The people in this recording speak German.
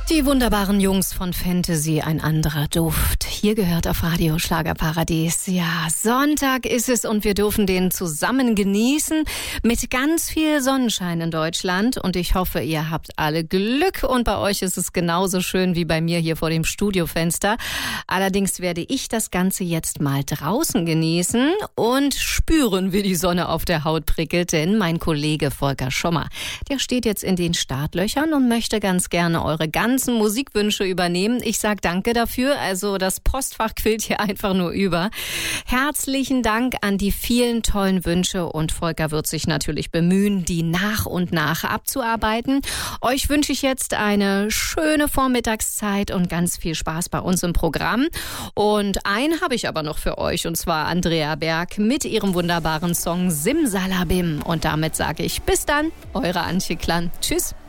Die wunderbaren Jungs von Fantasy, ein anderer Duft. Hier gehört auf Radio Schlagerparadies. Ja, Sonntag ist es und wir dürfen den zusammen genießen mit ganz viel Sonnenschein in Deutschland. Und ich hoffe, ihr habt alle Glück und bei euch ist es genauso schön wie bei mir hier vor dem Studiofenster. Allerdings werde ich das Ganze jetzt mal draußen genießen und spüren, wie die Sonne auf der Haut prickelt. Denn mein Kollege Volker Schommer, der steht jetzt in den Startlöchern und möchte ganz gerne eure ganzen Musikwünsche übernehmen. Ich sage danke dafür. Also das Postfach quillt hier einfach nur über. Herzlichen Dank an die vielen tollen Wünsche und Volker wird sich natürlich bemühen, die nach und nach abzuarbeiten. Euch wünsche ich jetzt eine schöne Vormittagszeit und ganz viel Spaß bei uns im Programm. Und einen habe ich aber noch für euch und zwar Andrea Berg mit ihrem wunderbaren Song Simsalabim. Und damit sage ich bis dann, eure Antje Klan. Tschüss.